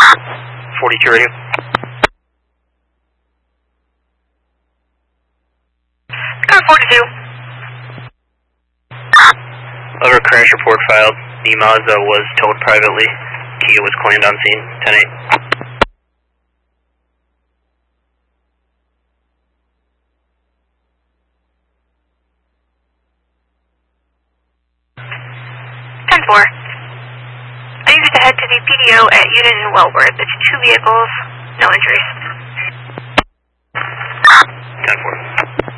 42 radio. Car 42. Over crash report filed. The Mazda was towed privately. Kia was claimed on scene. 10-8. I need you to head to the PDO at Unit and Wellworth. It's 2 vehicles, no injuries. 10-4.